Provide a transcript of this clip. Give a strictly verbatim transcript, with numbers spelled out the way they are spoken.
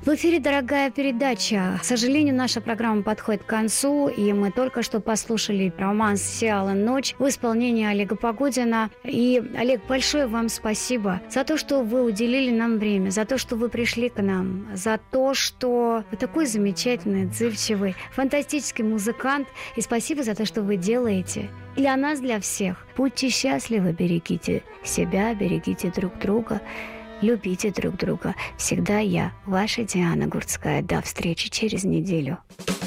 В эфире дорогая передача. К сожалению, наша программа подходит к концу, и мы только что послушали романс «Сияла ночь» в исполнении Олега Погодина. И, Олег, большое вам спасибо за то, что вы уделили нам время, за то, что вы пришли к нам, за то, что вы такой замечательный, отзывчивый, фантастический музыкант, и спасибо за то, что вы делаете для нас, для всех. Будьте счастливы, берегите себя, берегите друг друга. Любите друг друга. Всегда я, ваша Диана Гурцкая. До встречи через неделю.